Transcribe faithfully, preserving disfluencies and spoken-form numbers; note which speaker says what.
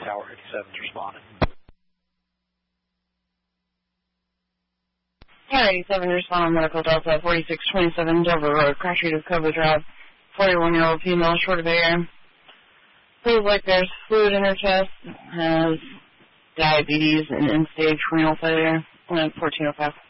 Speaker 1: Tower eighty-seven's responding.
Speaker 2: Tower eighty-seven, respond on Medical Delta forty-six twenty-seven Dover Road, crash rate of Cobra Drive, forty-one-year-old female, short of air. Feels like there's fluid in her chest, has diabetes and end-stage renal failure, fourteen oh five.